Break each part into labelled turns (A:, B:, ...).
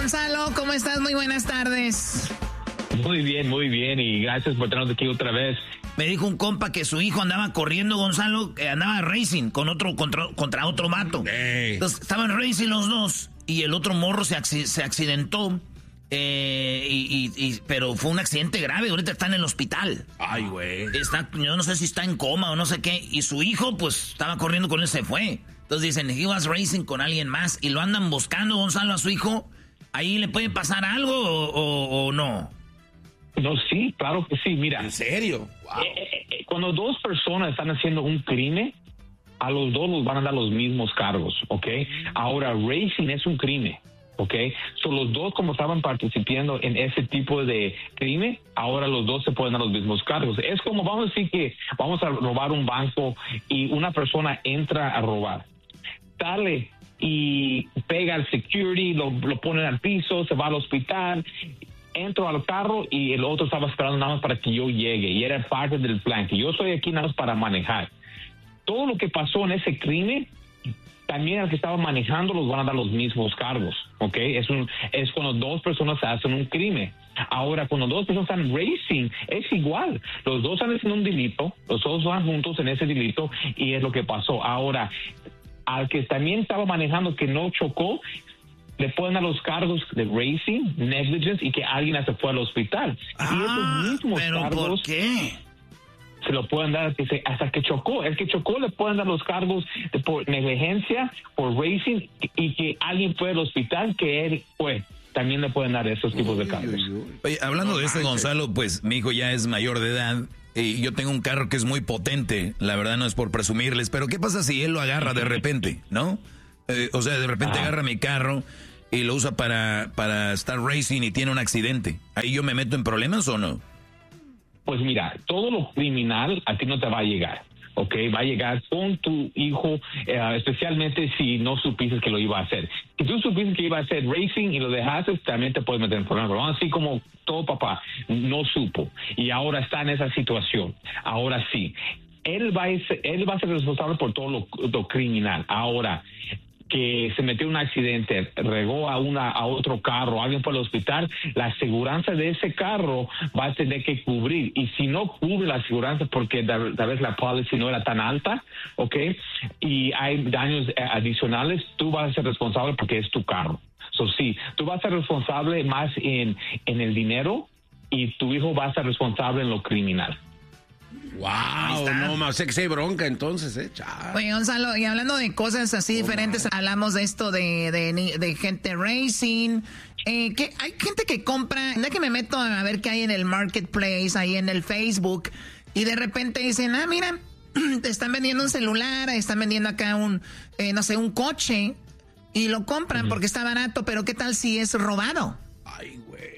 A: Gonzalo, ¿cómo estás? Muy buenas tardes.
B: Muy bien, y gracias por tenernos aquí otra vez.
C: Me dijo un compa que su hijo andaba corriendo, Gonzalo, que andaba racing con contra otro vato. Hey. Entonces estaban racing los dos y el otro morro se accidentó. Pero fue un accidente grave, ahorita está en el hospital.
D: Ay, güey.
C: Yo no sé si está en coma o no sé qué. Y su hijo, pues, estaba corriendo con él, se fue. Entonces dicen, he was racing con alguien más. Y lo andan buscando, Gonzalo, a su hijo. ¿Ahí le puede pasar algo o no?
B: No, sí, claro que sí. Mira.
D: ¿En serio? Wow.
B: Cuando dos personas están haciendo un crimen, a los dos los van a dar los mismos cargos, ¿ok? Ahora, racing es un crimen. ¿Ok? So, los dos, como estaban participando en ese tipo de crimen, ahora los dos se pueden dar los mismos cargos. Es como, vamos a decir que vamos a robar un banco y una persona entra a robar. Sale y pega al security, lo ponen al piso, se va al hospital. Entro al carro y el otro estaba esperando nada más para que yo llegue. Y era parte del plan, que yo estoy aquí nada más para manejar. Todo lo que pasó en ese crimen, también al que estaba manejando los van a dar los mismos cargos, ¿ok? Es cuando dos personas hacen un crimen. Ahora, cuando dos personas están racing, es igual. Los dos están haciendo un delito, los dos van juntos en ese delito y es lo que pasó. Ahora, al que también estaba manejando que no chocó, le pueden dar los cargos de racing, negligence y que alguien se fue al hospital. Y esos mismos
C: ¿pero
B: cargos,
C: por qué?
B: Se lo pueden dar hasta que chocó. El que chocó le pueden dar los cargos por negligencia, por racing, y que alguien fue al hospital que él fue. También le pueden dar esos tipos de cargos.
E: Oye, hablando de esto, Gonzalo, pues mi hijo ya es mayor de edad y yo tengo un carro que es muy potente. La verdad no es por presumirles, pero ¿qué pasa si él lo agarra de repente, no? O sea, de repente agarra mi carro y lo usa para estar racing y tiene un accidente. ¿Ahí yo me meto en problemas o no?
B: Pues mira, todo lo criminal a ti no te va a llegar, ¿ok? Va a llegar con tu hijo, especialmente si no supiste que lo iba a hacer. Si tú supiste que iba a hacer racing y lo dejaste, también te puedes meter en problemas. Pero así como todo papá no supo y ahora está en esa situación, ahora sí. Él va a ser responsable por todo lo criminal. Ahora, que se metió en un accidente, regó a otro carro, alguien fue al hospital, la aseguranza de ese carro va a tener que cubrir. Y si no cubre la aseguranza porque tal vez la policy no era tan alta, ¿ok? Y hay daños adicionales, tú vas a ser responsable porque es tu carro. So, sí, tú vas a ser responsable más en el dinero y tu hijo va a ser responsable en lo criminal.
D: Wow, no más, sé que se hay bronca entonces, chaval.
A: Oye, Gonzalo, y hablando de cosas así diferentes, hablamos de esto de gente racing, que hay gente que compra, no es que me meto a ver qué hay en el marketplace, ahí en el Facebook, y de repente dicen, mira, te están vendiendo un celular, están vendiendo acá un coche, y lo compran porque está barato, pero ¿qué tal si es robado?
D: Ay, güey.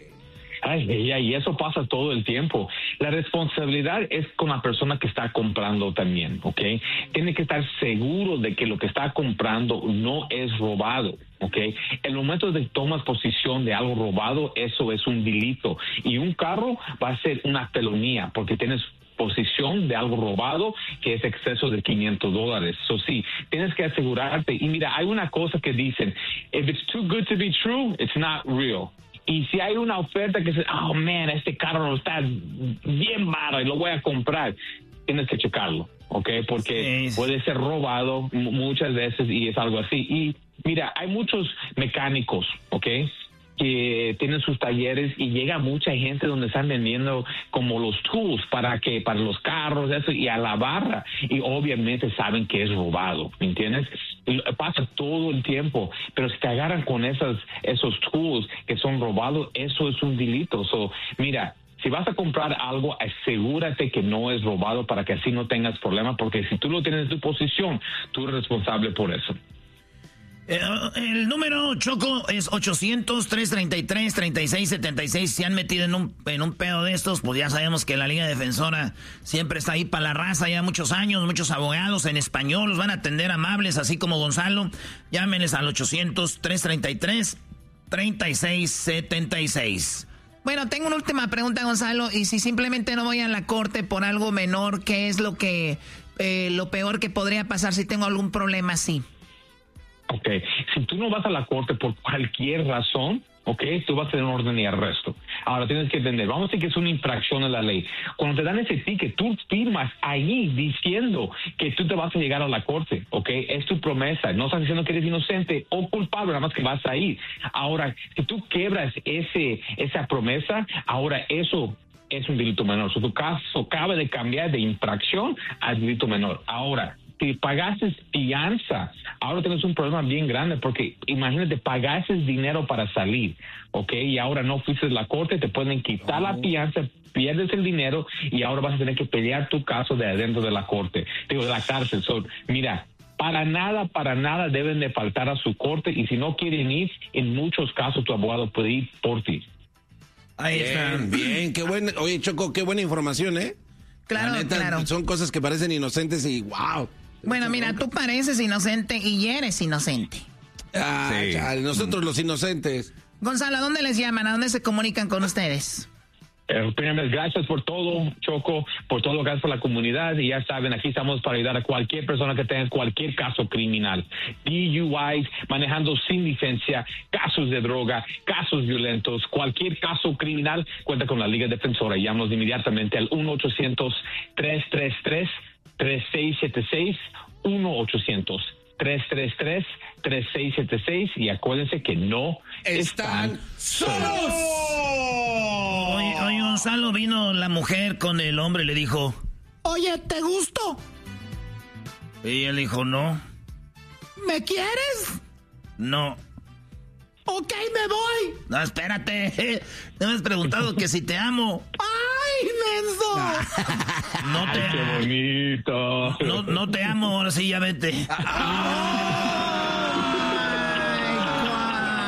B: Y eso pasa todo el tiempo. La responsabilidad es con la persona que está comprando también, ¿ok? Tiene que estar seguro de que lo que está comprando no es robado, ¿ok? El momento de tomas posición de algo robado, eso es un delito. Y un carro va a ser una felonía porque tienes posición de algo robado que es exceso de $500. Eso sí, tienes que asegurarte. Y mira, hay una cosa que dicen, if it's too good to be true, it's not real. Y si hay una oferta que dice, oh man, este carro está bien barato y lo voy a comprar, tienes que checarlo, ¿ok? Porque puede ser robado muchas veces y es algo así. Y mira, hay muchos mecánicos, ¿ok?, que tienen sus talleres y llega mucha gente donde están vendiendo como los tools para los carros, eso, y a la barra, y obviamente saben que es robado, ¿me entiendes? Pasa todo el tiempo, pero si te agarran con esos tools que son robados, eso es un delito. So, mira, si vas a comprar algo, asegúrate que no es robado para que así no tengas problemas, porque si tú lo tienes en tu posición, tú eres responsable por eso.
C: El número, Choco, es 800-333-3676. Si han metido en un pedo de estos, pues ya sabemos que la Liga Defensora siempre está ahí para la raza, ya muchos años, muchos abogados en español, los van a atender amables, así como Gonzalo. Llámenles al 800-333-3676.
A: Bueno, tengo una última pregunta, Gonzalo, y si simplemente no voy a la corte por algo menor, ¿qué es lo peor que podría pasar si tengo algún problema así?
B: Ok, si tú no vas a la corte por cualquier razón, ¿ok? Tú vas a tener un orden de arresto. Ahora tienes que entender, vamos a decir que es una infracción a la ley. Cuando te dan ese ticket, tú firmas ahí diciendo que tú te vas a llegar a la corte, ¿ok? Es tu promesa, no estás diciendo que eres inocente o culpable, nada más que vas a ir. Ahora, si tú quebras esa promesa, ahora eso es un delito menor. Tu caso acaba de cambiar de infracción a delito menor. Ahora, si pagases fianza, ahora tienes un problema bien grande, porque imagínate, pagases dinero para salir, ¿ok? Y ahora no fuiste a la corte, te pueden quitar la fianza, pierdes el dinero y ahora vas a tener que pelear tu caso de adentro de la corte, de la cárcel. Mira, para nada deben de faltar a su corte, y si no quieren ir, en muchos casos tu abogado puede ir por ti.
D: Ahí está. Bien, qué buena. Oye, Choco, qué buena información, ¿eh?
A: Claro,
D: neta,
A: claro.
D: Son cosas que parecen inocentes y wow.
A: Bueno, mira, tú pareces inocente y eres inocente.
D: Sí. Chale, nosotros los inocentes.
A: Gonzalo, ¿a dónde les llaman? ¿A dónde se comunican con ustedes?
B: Primero, gracias por todo, Choco, por todo, gracias por la comunidad, y ya saben, aquí estamos para ayudar a cualquier persona que tenga cualquier caso criminal, DUIs, manejando sin licencia, casos de droga, casos violentos, cualquier caso criminal, cuenta con la Liga Defensora. Llámanos inmediatamente al 1-800-333-3676, 1-800-333-3676, y acuérdense que no están solos.
C: Oye, Gonzalo, vino la mujer con el hombre y le dijo,
A: oye, ¿te gusto?
C: Y él dijo, no.
A: ¿Me quieres?
C: No.
A: Ok, me voy.
C: No, espérate. Me has preguntado que si te amo.
A: ¡Ay, menso!
B: ¡Qué bonito!
C: No te amo, ahora sí, ya vete.